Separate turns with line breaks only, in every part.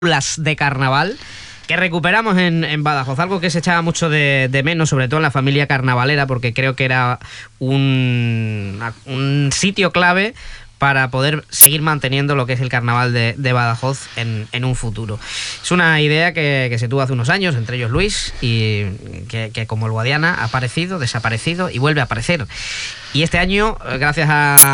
de carnaval que recuperamos en Badajoz, algo que se echaba mucho de menos, sobre todo en la familia carnavalera, porque creo que era un sitio clave para poder seguir manteniendo lo que es el carnaval de Badajoz en un futuro. Es una idea que se tuvo hace unos años, entre ellos Luis, y que como el Guadiana ha aparecido, desaparecido y vuelve a aparecer. Y este año, gracias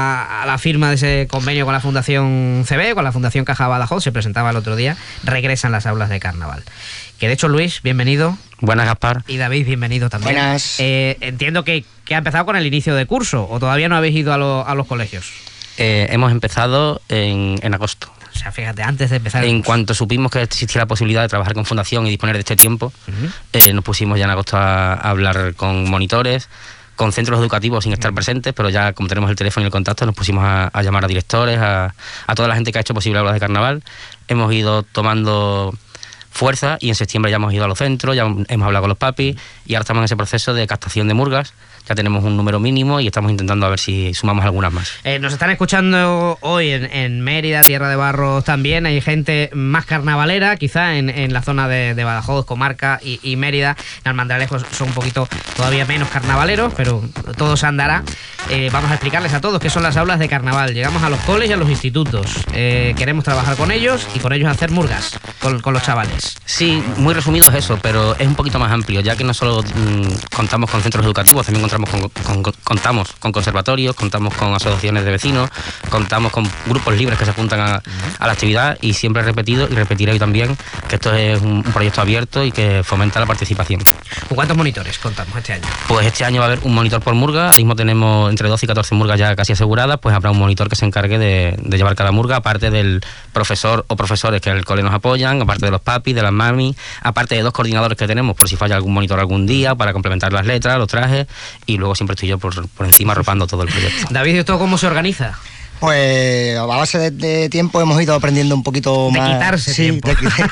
a la firma de ese convenio con la Fundación CB, con la Fundación Caja Badajoz, se presentaba el otro día, regresan las aulas de carnaval. Que de hecho, Luis, bienvenido.
Buenas, Gaspar.
Y David, bienvenido también.
Buenas.
Entiendo que ha empezado con el inicio de curso, o todavía no habéis ido a los colegios.
Hemos empezado en agosto.
O sea, fíjate, antes de empezar
En cuanto supimos que existía la posibilidad de trabajar con Fundación y disponer de este tiempo, nos pusimos ya en agosto a hablar con monitores, con centros educativos sin estar presentes, pero ya como tenemos el teléfono y el contacto, nos pusimos a llamar a directores, a toda la gente que ha hecho posible aulas de carnaval. Hemos ido tomando fuerza y en septiembre ya hemos ido a los centros, ya hemos hablado con los papis y ahora estamos en ese proceso de captación de murgas. Ya tenemos un número mínimo y estamos intentando a ver si sumamos algunas más. Nos
están escuchando hoy en Mérida, Tierra de Barros también. Hay gente más carnavalera, quizá en la zona de Badajoz, Comarca y Mérida. En Almendralejo son un poquito todavía menos carnavaleros, pero todo se andará. Vamos a explicarles a todos qué son las aulas de carnaval. Llegamos a los coles y a los institutos. Queremos trabajar con ellos y con ellos hacer murgas con los chavales.
Sí, muy resumido es eso, pero es un poquito más amplio, ya que no solo contamos con centros educativos, también contamos con conservatorios, contamos con asociaciones de vecinos, contamos con grupos libres que se apuntan a la actividad y siempre he repetido y repetiré hoy también que esto es un proyecto abierto y que fomenta la participación.
¿Con cuántos monitores contamos este año?
Pues este año va a haber un monitor por murga, ahora mismo tenemos entre 12 y 14 murgas ya casi aseguradas, pues habrá un monitor que se encargue de llevar cada murga, aparte del profesor o profesores que en el cole nos apoyan, aparte de los papis, de las mami, aparte de 2 coordinadores que tenemos por si falla algún monitor algún día para complementar las letras, los trajes, y luego siempre estoy yo por encima arropando todo el proyecto.
David, ¿y esto cómo se organiza?
Pues a base de tiempo hemos ido aprendiendo un poquito más.
De quitarse tiempo.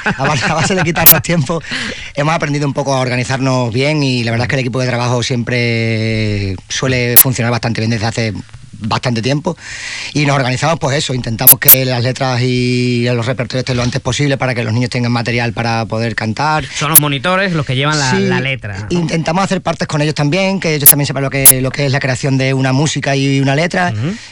A base de quitarnos tiempo hemos aprendido un poco a organizarnos bien y la verdad es que el equipo de trabajo siempre suele funcionar bastante bien desde hace bastante tiempo y nos organizamos pues eso, intentamos que las letras y los repertorios estén lo antes posible para que los niños tengan material para poder cantar.
Son los monitores los que llevan la letra, ¿no?
Intentamos hacer partes con ellos también, que ellos también sepan lo que es la creación de una música y una letra,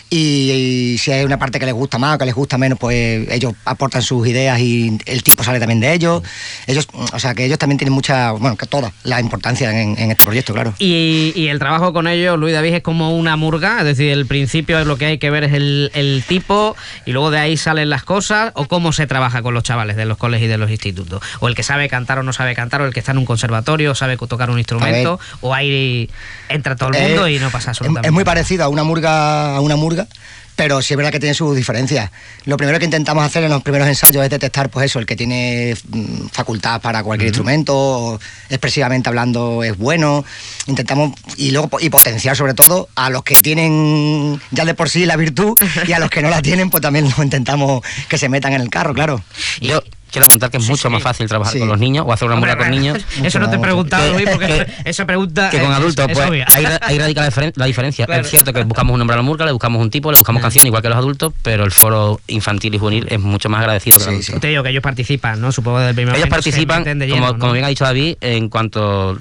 y si hay una parte que les gusta más o que les gusta menos, pues ellos aportan sus ideas y el tipo sale también de ellos. O sea que ellos también tienen que toda la importancia en este proyecto, claro.
Y el trabajo con ellos, Luis, David, es como una murga, es decir, el principio es lo que hay que ver es el tipo y luego de ahí salen las cosas, o cómo se trabaja con los chavales de los colegios y de los institutos, o el que sabe cantar o no sabe cantar, o el que está en un conservatorio sabe tocar un instrumento, o ahí entra todo el mundo y no pasa absolutamente
nada. Es muy parecido a una murga, pero sí es verdad que tiene sus diferencias. Lo primero que intentamos hacer en los primeros ensayos es detectar, pues eso, el que tiene facultad para cualquier instrumento, o expresivamente hablando es bueno. Intentamos y potenciar sobre todo a los que tienen ya de por sí la virtud y a los que no la tienen, pues también lo intentamos que se metan en el carro, claro.
Yo quiero apuntar que es mucho más fácil trabajar con los niños o hacer una murga con niños.
Eso no te he preguntado, Luis, porque esa pregunta
que con adultos, pues ahí radica la diferencia. Claro. Es cierto que buscamos un nombre a la murga, le buscamos un tipo, le buscamos canción igual que los adultos, pero el foro infantil y juvenil es mucho más agradecido que los adultos.
Te digo que ellos participan, ¿no? Supongo desde el primer momento.
Ellos participan, como bien ha dicho David, en cuanto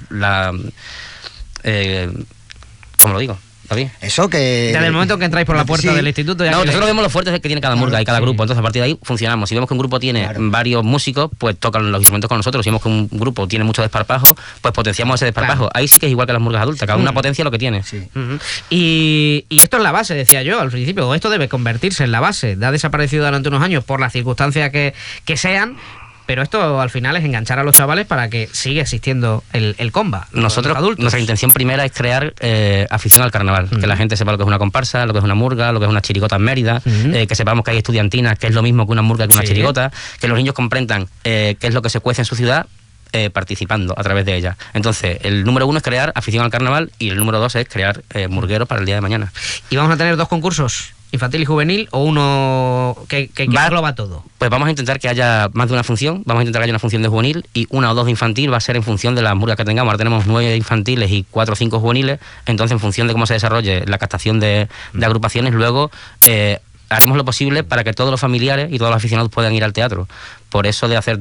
¿cómo lo digo? David.
Eso que...
Desde el momento que entráis por la puerta del instituto...
nosotros vemos los fuertes que tiene cada murga y cada grupo, entonces a partir de ahí funcionamos. Si vemos que un grupo tiene varios músicos, pues tocan los instrumentos con nosotros. Si vemos que un grupo tiene mucho desparpajo, pues potenciamos ese desparpajo. Ahí sí que es igual que las murgas adultas, cada una potencia lo que tiene.
Sí.
Y esto es la base, decía yo al principio, esto debe convertirse en la base. Ha desaparecido durante unos años por las circunstancias que sean, pero esto al final es enganchar a los chavales para que siga existiendo el comba.
Nosotros, nuestra intención primera es crear afición al carnaval, que la gente sepa lo que es una comparsa, lo que es una murga, lo que es una chirigota en Mérida, que sepamos que hay estudiantinas, que es lo mismo que una murga que una chirigota, que los niños comprendan qué es lo que se cuece en su ciudad, participando a través de ella. Entonces, el número 1 es crear afición al carnaval y el número 2 es crear murgueros para el día de mañana.
¿Y vamos a tener 2 concursos? ¿Infantil y juvenil o uno que engloba todo?
Pues vamos a intentar que haya más de una función, vamos a intentar que haya una función de juvenil y 1 o 2 de infantil, va a ser en función de las murgas que tengamos. Ahora tenemos 9 infantiles y 4 o 5 juveniles, entonces en función de cómo se desarrolle la captación de agrupaciones, luego haremos lo posible para que todos los familiares y todos los aficionados puedan ir al teatro. Por eso de hacer